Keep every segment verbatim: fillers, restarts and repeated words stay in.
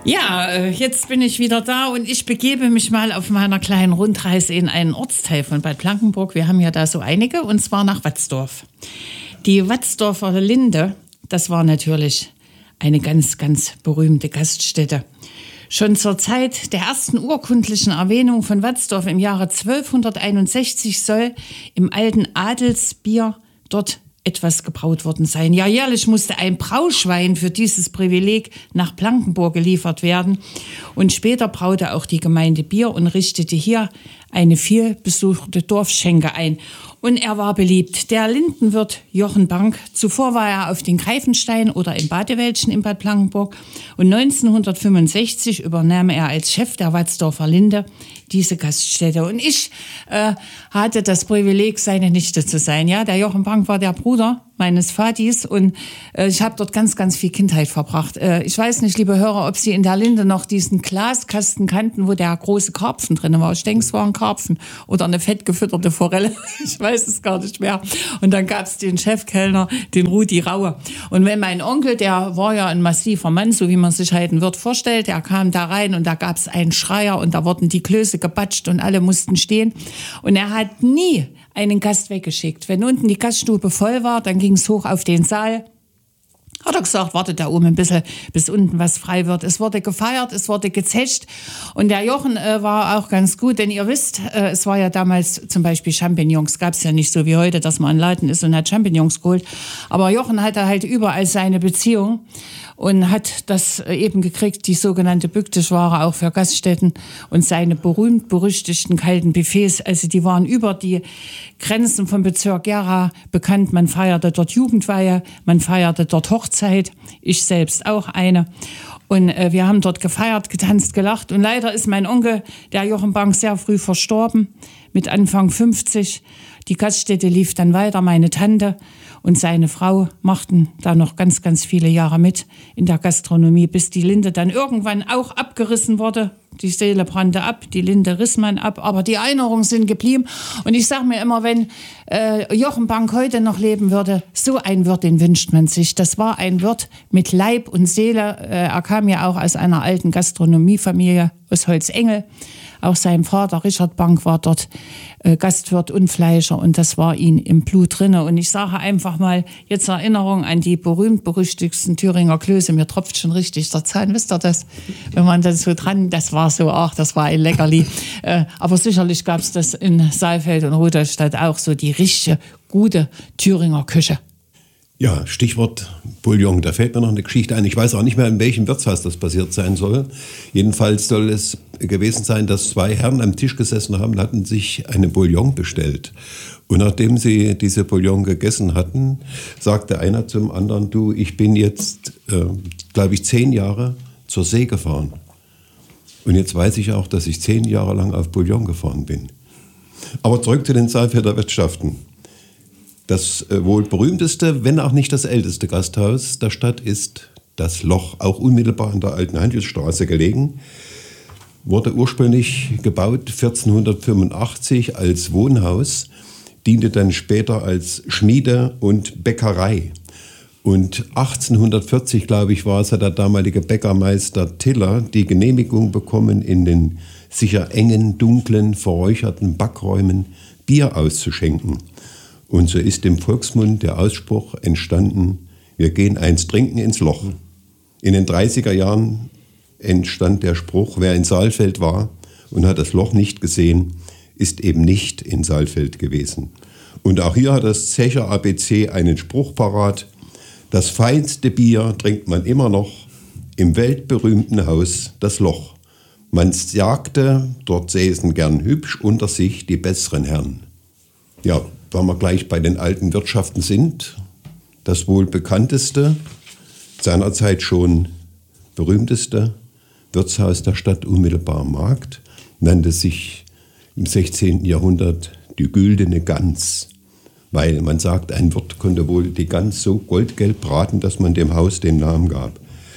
Ja, jetzt bin ich wieder da und ich begebe mich mal auf meiner kleinen Rundreise in einen Ortsteil von Bad Blankenburg. Wir haben ja da so einige, und zwar nach Watzdorf. Die Watzdorfer Linde, das war natürlich eine ganz, ganz berühmte Gaststätte. Schon zur Zeit der ersten urkundlichen Erwähnung von Watzdorf im Jahre zwölfhunderteinundsechzig soll im alten Adelsbier dort etwas gebraut worden sein. Ja, jährlich musste ein Brauschwein für dieses Privileg nach Blankenburg geliefert werden. Und später braute auch die Gemeinde Bier und richtete hier eine vielbesuchte Dorfschenke ein. Und er war beliebt. Der Lindenwirt Jochen Bank. Zuvor war er auf den Greifenstein oder im Badewäldchen in Bad Blankenburg. Und neunzehnhundertfünfundsechzig übernahm er als Chef der Watzdorfer Linde diese Gaststätte. Und ich äh, hatte das Privileg, seine Nichte zu sein. Ja, der Jochen Bank war der Bruder meines Vatis und äh, ich habe dort ganz, ganz viel Kindheit verbracht. Äh, ich weiß nicht, liebe Hörer, ob Sie in der Linde noch diesen Glaskasten kannten, wo der große Karpfen drin war. Ich denke, es war ein Karpfen oder eine fettgefütterte Forelle. Ich weiß es gar nicht mehr. Und dann gab es den Chefkellner, den Rudi Raue. Und wenn mein Onkel, der war ja ein massiver Mann, so wie man sich halt einen Wirt vorstellt, der kam da rein und da gab es einen Schreier und da wurden die Klöße gebatscht und alle mussten stehen. Und er hat nie einen Gast weggeschickt. Wenn unten die Gaststube voll war, dann ging es hoch auf den Saal. Hat er gesagt, wartet da oben ein bisschen, bis unten was frei wird. Es wurde gefeiert, es wurde gezecht. Und der Jochen äh, war auch ganz gut, denn ihr wisst, äh, es war ja damals zum Beispiel Champignons. Gab es ja nicht so wie heute, dass man in Laden ist und hat Champignons geholt. Aber Jochen hatte halt überall seine Beziehung und hat das eben gekriegt, die sogenannte Bücktischware auch für Gaststätten und seine berühmt-berüchtigten kalten Buffets. Also die waren über die Grenzen vom Bezirk Gera bekannt. Man feierte dort Jugendweihe, man feierte dort Hochzeit, ich selbst auch eine. Und äh, wir haben dort gefeiert, getanzt, gelacht. Und leider ist mein Onkel, der Jochen Bank, sehr früh verstorben, mit Anfang fünfzig. Die Gaststätte lief dann weiter, meine Tante und seine Frau machten da noch ganz, ganz viele Jahre mit in der Gastronomie, bis die Linde dann irgendwann auch abgerissen wurde. Die Seele brannte ab, die Linde riss man ab, aber die Erinnerungen sind geblieben. Und ich sage mir immer, wenn äh, Jochen Bank heute noch leben würde, so ein Wirt, den wünscht man sich. Das war ein Wirt mit Leib und Seele. Äh, er kam ja auch aus einer alten Gastronomiefamilie aus Holzengel. Auch sein Vater Richard Bank war dort äh, Gastwirt und Fleischer und das war ihm im Blut drinne. Und ich sage einfach mal, jetzt Erinnerung an die berühmt-berüchtigsten Thüringer Klöße. Mir tropft schon richtig der Zahn, wisst ihr das? Wenn man dann so dran, das war so, ach, das war ein Leckerli. äh, aber sicherlich gab es das in Saalfeld und Rudolstadt auch so die richtige, gute Thüringer Küche. Ja, Stichwort Bouillon, da fällt mir noch eine Geschichte ein. Ich weiß auch nicht mehr, in welchem Wirtshaus das passiert sein soll. Jedenfalls soll es gewesen sein, dass zwei Herren am Tisch gesessen haben und hatten sich eine Bouillon bestellt. Und nachdem sie diese Bouillon gegessen hatten, sagte einer zum anderen, du, ich bin jetzt, äh, glaube ich, zehn Jahre zur See gefahren. Und jetzt weiß ich auch, dass ich zehn Jahre lang auf Bouillon gefahren bin. Aber zurück zu den Saalfelder Wirtschaften. Das äh, wohl berühmteste, wenn auch nicht das älteste Gasthaus der Stadt ist das Loch, auch unmittelbar an der alten Handelsstraße gelegen. Wurde ursprünglich gebaut vierzehnhundertfünfundachtzig als Wohnhaus, diente dann später als Schmiede und Bäckerei. Und achtzehnhundertvierzig, glaube ich, war es, hat der damalige Bäckermeister Tiller die Genehmigung bekommen, in den sicher engen, dunklen, verräucherten Backräumen Bier auszuschenken. Und so ist im Volksmund der Ausspruch entstanden, wir gehen eins trinken ins Loch. In den dreißiger Jahren entstand der Spruch, wer in Saalfeld war und hat das Loch nicht gesehen, ist eben nicht in Saalfeld gewesen. Und auch hier hat das Zecher A B C einen Spruch parat, das feinste Bier trinkt man immer noch im weltberühmten Haus das Loch. Man sagte, dort säßen gern hübsch unter sich die besseren Herren. Ja, wenn wir gleich bei den alten Wirtschaften sind, das wohl bekannteste, seinerzeit schon berühmteste Wirtshaus der Stadt unmittelbar am Markt, nannte sich im sechzehnten Jahrhundert die Güldene Gans, weil man sagt, ein Wirt konnte wohl die Gans so goldgelb braten, dass man dem Haus den Namen gab.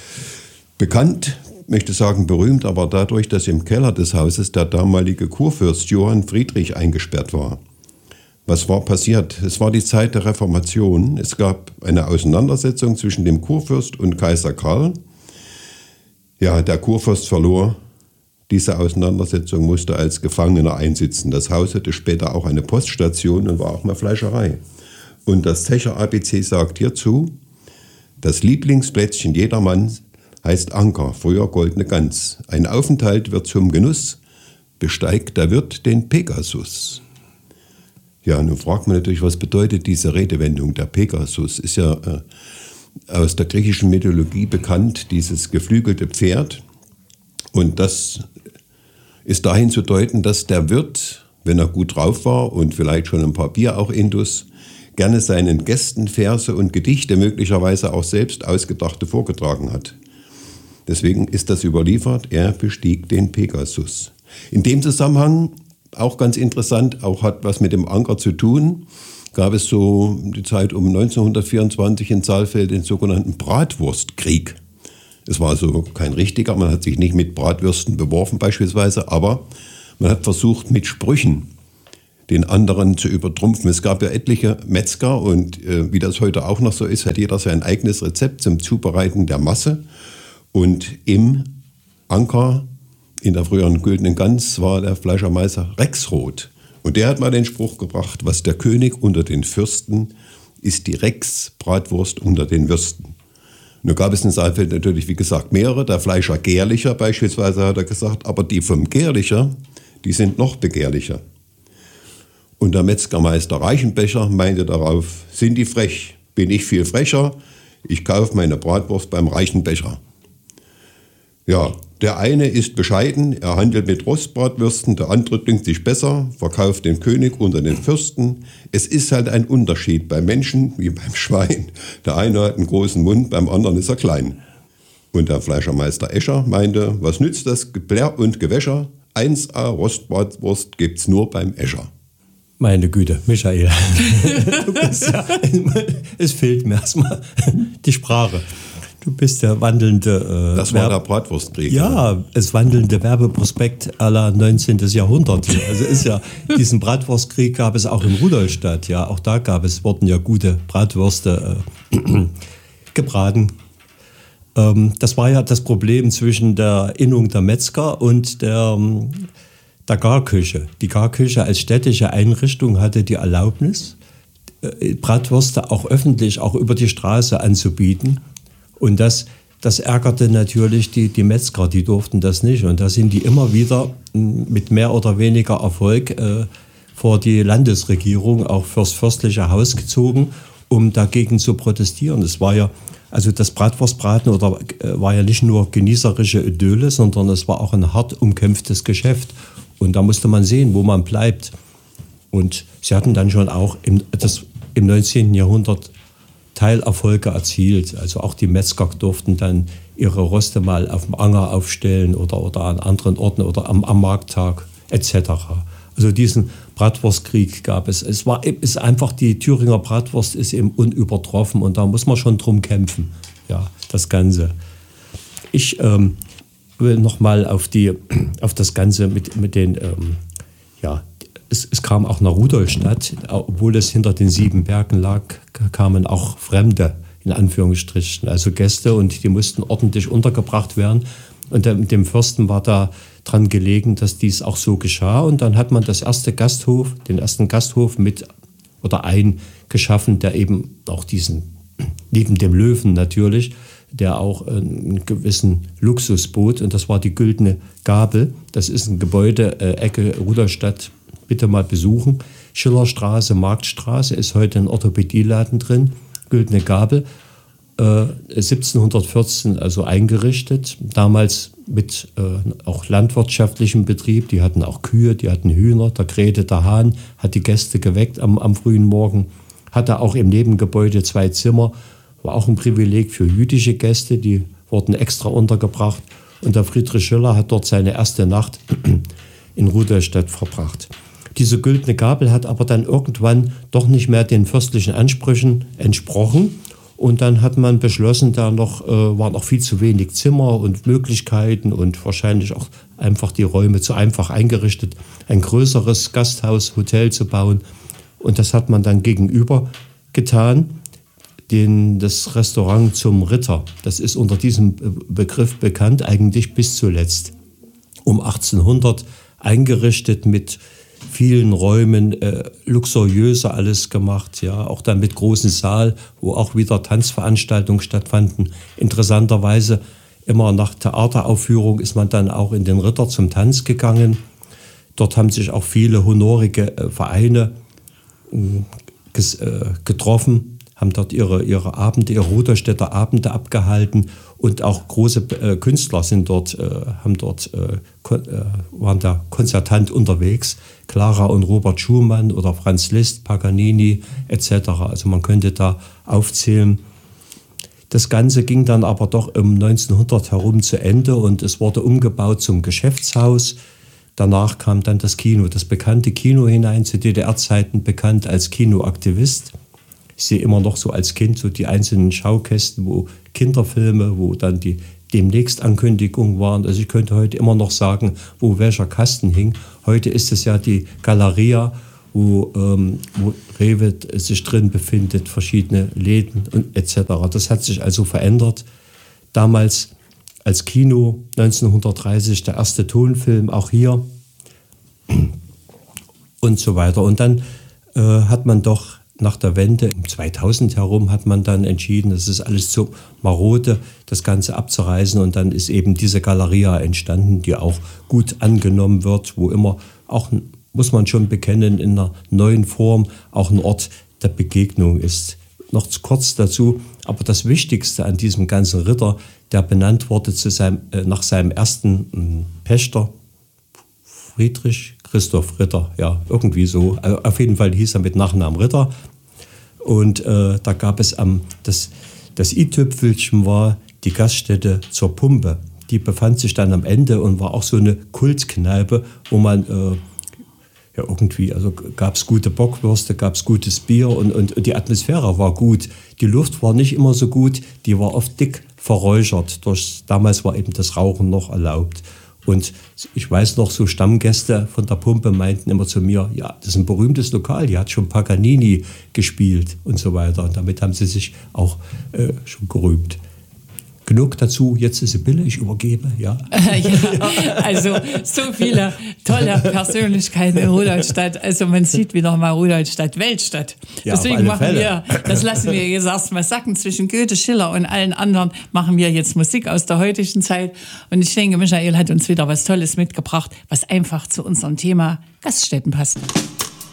Bekannt, möchte sagen berühmt, aber dadurch, dass im Keller des Hauses der damalige Kurfürst Johann Friedrich eingesperrt war. Was war passiert? Es war die Zeit der Reformation. Es gab eine Auseinandersetzung zwischen dem Kurfürst und Kaiser Karl. Ja, der Kurfürst verlor diese Auseinandersetzung, musste als Gefangener einsitzen. Das Haus hatte später auch eine Poststation und war auch mal Fleischerei. Und das Zecher A B C sagt hierzu: Das Lieblingsplätzchen jedermanns heißt Anker, früher goldene Gans. Ein Aufenthalt wird zum Genuss, besteigt der Wirt den Pegasus. Ja, nun fragt man natürlich, was bedeutet diese Redewendung? Der Pegasus ist ja äh, aus der griechischen Mythologie bekannt, dieses geflügelte Pferd. Und das ist dahin zu deuten, dass der Wirt, wenn er gut drauf war und vielleicht schon ein paar Bier auch intus, gerne seinen Gästen Verse und Gedichte, möglicherweise auch selbst ausgedachte, vorgetragen hat. Deswegen ist das überliefert, er bestieg den Pegasus. In dem Zusammenhang, auch ganz interessant, auch hat was mit dem Anker zu tun, gab es so die Zeit um neunzehnhundertvierundzwanzig in Saalfeld den sogenannten Bratwurstkrieg. Es war also kein richtiger, man hat sich nicht mit Bratwürsten beworfen beispielsweise, aber man hat versucht mit Sprüchen den anderen zu übertrumpfen. Es gab ja etliche Metzger und äh, wie das heute auch noch so ist, hat jeder sein eigenes Rezept zum Zubereiten der Masse. Und im Anker, in der früheren Güldenen Gans, war der Fleischermeister Rexroth. Und der hat mal den Spruch gebracht: Was der König unter den Fürsten, ist die Rex-Bratwurst unter den Würsten. Nun gab es in Saalfeld natürlich, wie gesagt, mehrere. Der Fleischer Gerlicher beispielsweise hat er gesagt, aber die vom Gerlicher, die sind noch begehrlicher. Und der Metzgermeister Reichenbecher meinte darauf: Sind die frech? Bin ich viel frecher? Ich kaufe meine Bratwurst beim Reichenbecher. Ja, der eine ist bescheiden, er handelt mit Rostbratwürsten, der andere dünkt sich besser, verkauft den König unter den Fürsten. Es ist halt ein Unterschied beim Menschen wie beim Schwein. Der eine hat einen großen Mund, beim anderen ist er klein. Und der Fleischermeister Escher meinte: Was nützt das Geplärr und Gewäscher? eins A Rostbratwurst gibt's nur beim Escher. Meine Güte, Michael, du bist ja, es fehlt mir erstmal die Sprache. Du bist der wandelnde... Äh, das war Werb- der Bratwurstkrieg. Ja, ja, das wandelnde Werbeprospekt à la neunzehnten. Jahrhundert. Also ist ja, diesen Bratwurstkrieg gab es auch in Rudolstadt. Ja, auch da gab es, wurden ja gute Bratwürste äh, gebraten. Ähm, das war ja das Problem zwischen der Innung der Metzger und der... der Garküche. Die Garküche als städtische Einrichtung hatte die Erlaubnis, Bratwürste auch öffentlich, auch über die Straße anzubieten. Und das, das ärgerte natürlich die, die Metzger, die durften das nicht. Und da sind die immer wieder mit mehr oder weniger Erfolg äh, vor die Landesregierung, auch fürs fürstliche Haus gezogen, um dagegen zu protestieren. Das war ja, also das Bratwurstbraten oder, äh, war ja nicht nur genießerische Idylle, sondern es war auch ein hart umkämpftes Geschäft. Und da musste man sehen, wo man bleibt. Und sie hatten dann schon auch im, das, im neunzehnten. Jahrhundert Teilerfolge erzielt. Also auch die Metzger durften dann ihre Roste mal auf dem Anger aufstellen oder, oder an anderen Orten oder am, am Markttag et cetera. Also diesen Bratwurstkrieg gab es. Es war ist einfach, die Thüringer Bratwurst ist eben unübertroffen und da muss man schon drum kämpfen. Ja, das Ganze. Ich ähm, will nochmal auf, auf das Ganze mit, mit den, ähm, ja, es, es kam auch nach Rudolstadt, obwohl es hinter den sieben Bergen lag, kamen auch Fremde, in Anführungsstrichen, also Gäste, und die mussten ordentlich untergebracht werden. Und dem, dem Fürsten war da dran gelegen, dass dies auch so geschah. Und dann hat man das erste Gasthof, den ersten Gasthof mit oder eingeschaffen, der eben auch diesen, neben dem Löwen natürlich, der auch einen gewissen Luxus bot. Und das war die Güldene Gabel. Das ist ein Gebäude, äh, Ecke Rudolstadt, bitte mal besuchen. Schillerstraße, Marktstraße, ist heute ein Orthopädieladen drin. Güldene Gabel, äh, siebzehnhundertvierzehn also eingerichtet. Damals mit äh, auch landwirtschaftlichem Betrieb. Die hatten auch Kühe, die hatten Hühner. Der Grete, der Hahn, hat die Gäste geweckt am, am frühen Morgen. Hatte auch im Nebengebäude zwei Zimmer. War auch ein Privileg für jüdische Gäste, die wurden extra untergebracht. Und der Friedrich Schiller hat dort seine erste Nacht in Rudolstadt verbracht. Diese Güldene Gabel hat aber dann irgendwann doch nicht mehr den fürstlichen Ansprüchen entsprochen. Und dann hat man beschlossen, da noch, äh, waren noch viel zu wenig Zimmer und Möglichkeiten und wahrscheinlich auch einfach die Räume zu einfach eingerichtet, ein größeres Gasthaus, Hotel zu bauen. Und das hat man dann gegenüber getan. den, das Restaurant zum Ritter. Das ist unter diesem Begriff bekannt, eigentlich bis zuletzt. Um achtzehnhundert eingerichtet mit vielen Räumen, äh, luxuriöser alles gemacht, ja, auch dann mit großem Saal, wo auch wieder Tanzveranstaltungen stattfanden. Interessanterweise immer nach Theateraufführung ist man dann auch in den Ritter zum Tanz gegangen. Dort haben sich auch viele honorige äh, Vereine äh, äh, getroffen, haben dort ihre, ihre Abende, ihre Rudolstädter Abende abgehalten und auch große äh, Künstler sind dort, äh, haben dort, äh, kon- äh, waren da konzertant unterwegs. Clara und Robert Schumann oder Franz Liszt, Paganini et cetera. Also man könnte da aufzählen. Das Ganze ging dann aber doch um neunzehnhundert herum zu Ende und es wurde umgebaut zum Geschäftshaus. Danach kam dann das Kino, das bekannte Kino hinein, zu D D R-Zeiten bekannt als Kinoaktivist. Ich sehe immer noch so als Kind so die einzelnen Schaukästen, wo Kinderfilme, wo dann die demnächst Ankündigungen waren. Also ich könnte heute immer noch sagen, wo welcher Kasten hing. Heute ist es ja die Galeria, wo, ähm, wo Rewe sich drin befindet, verschiedene Läden und et cetera. Das hat sich also verändert. Damals als Kino, neunzehnhundertdreißig, der erste Tonfilm, auch hier und so weiter. Und dann äh, hat man doch nach der Wende, um zweitausend herum, hat man dann entschieden, das ist alles zu marode, das Ganze abzureißen. Und dann ist eben diese Galeria entstanden, die auch gut angenommen wird, wo immer auch, muss man schon bekennen, in einer neuen Form auch ein Ort der Begegnung ist. Noch kurz dazu, aber das Wichtigste an diesem ganzen Ritter, der benannt wurde zu seinem, äh, nach seinem ersten äh, Pächter, Friedrich Christoph Ritter, ja, irgendwie so. Also auf jeden Fall hieß er mit Nachnamen Ritter. Und äh, da gab es am, das, das i-Tüpfelchen war die Gaststätte zur Pumpe. Die befand sich dann am Ende und war auch so eine Kultkneipe, wo man äh, ja irgendwie, also gab es gute Bockwürste, gab es gutes Bier und, und, und die Atmosphäre war gut. Die Luft war nicht immer so gut, die war oft dick verräuchert. Durch, damals war eben das Rauchen noch erlaubt. Und ich weiß noch, so Stammgäste von der Pumpe meinten immer zu mir, ja, das ist ein berühmtes Lokal, die hat schon Paganini gespielt und so weiter. Und damit haben sie sich auch äh, schon gerühmt. Genug dazu, jetzt ist Sibylle, ich übergebe, ja. Ja, also so viele tolle Persönlichkeiten in Rudolstadt. Also man sieht wieder mal Rudolstadt, Weltstadt. Ja, deswegen machen Fälle. wir, das lassen wir jetzt erstmal sacken, zwischen Goethe, Schiller und allen anderen machen wir jetzt Musik aus der heutigen Zeit. Und ich denke, Michael hat uns wieder was Tolles mitgebracht, was einfach zu unserem Thema Gaststätten passt.